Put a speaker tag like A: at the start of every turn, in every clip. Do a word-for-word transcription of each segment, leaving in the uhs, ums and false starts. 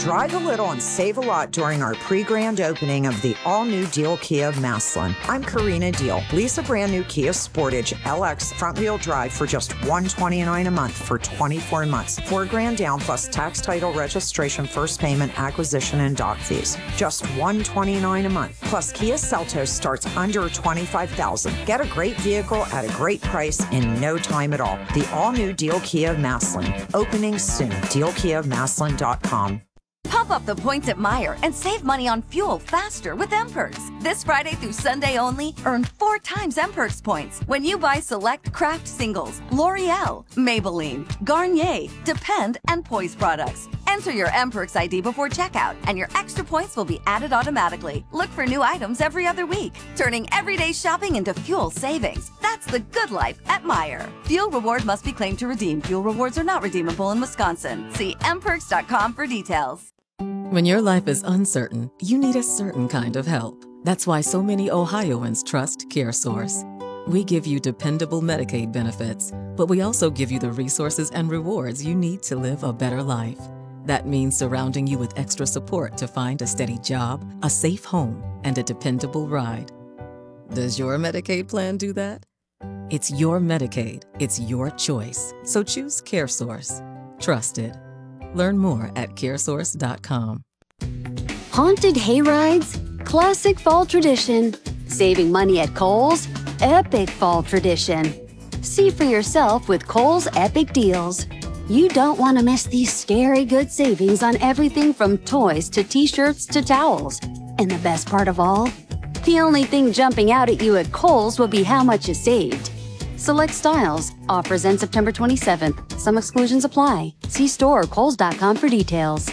A: Drive a little and save a lot during our pre-grand opening of the all-new Deal Kia of Massillon. I'm Karina Deal. Lease a brand new Kia Sportage L X front-wheel drive for just one hundred twenty-nine dollars a month for twenty-four months. Four grand down plus tax, title, registration, first payment, acquisition, and doc fees. Just one hundred twenty-nine dollars a month. Plus, Kia Seltos starts under twenty-five thousand dollars. Get a great vehicle at a great price in no time at all. The all-new Deal Kia of Massillon. Opening soon. deal kia of massillon dot com.
B: Pump up the points at Meijer and save money on fuel faster with M-Perks. This Friday through Sunday only, earn four times M-Perks points when you buy select Kraft Singles, L'Oreal, Maybelline, Garnier, Depend, and Poise products. Enter your M-Perks I D before checkout, and your extra points will be added automatically. Look for new items every other week, turning everyday shopping into fuel savings. That's the good life at Meijer. Fuel reward must be claimed to redeem. Fuel rewards are not redeemable in Wisconsin. See m perks dot com for details.
C: When your life is uncertain, you need a certain kind of help. That's why so many Ohioans trust CareSource. We give you dependable Medicaid benefits, but we also give you the resources and rewards you need to live a better life. That means surrounding you with extra support to find a steady job, a safe home, and a dependable ride. Does your Medicaid plan do that? It's your Medicaid. It's your choice. So choose CareSource. Trusted. Learn more at care source dot com.
D: Haunted hayrides? Classic fall tradition. Saving money at Kohl's? Epic fall tradition. See for yourself with Kohl's Epic Deals. You don't want to miss these scary good savings on everything from toys to t-shirts to towels. And the best part of all? The only thing jumping out at you at Kohl's will be how much you saved. Select styles. Offers end September twenty-seventh. Some exclusions apply. See store or kohls dot com for details.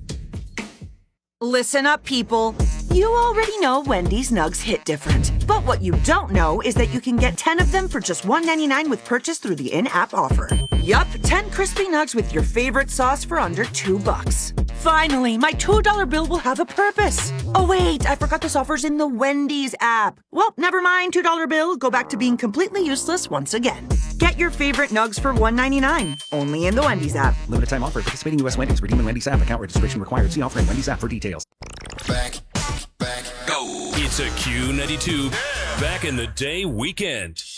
E: Listen up, people. You already know Wendy's Nugs hit different. But what you don't know is that you can get ten of them for just one ninety-nine with purchase through the in-app offer. Yup, ten crispy nugs with your favorite sauce for under two bucks. Finally, my two dollar bill will have a purpose. Oh wait, I forgot this offer's in the Wendy's app. Well, never mind, two dollar bill. Go back to being completely useless once again. Get your favorite nugs for one ninety-nine, only in the Wendy's app.
F: Limited time offer. Participating U S Wendy's. Redeem in Wendy's app. Account registration required. See offer in Wendy's app for details.
G: Back, back, go.
H: It's a Q ninety-two Back in the Day weekend.